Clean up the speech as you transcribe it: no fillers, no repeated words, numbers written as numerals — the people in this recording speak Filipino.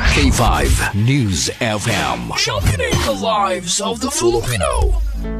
K5 News FM. Championing the lives of the Filipino.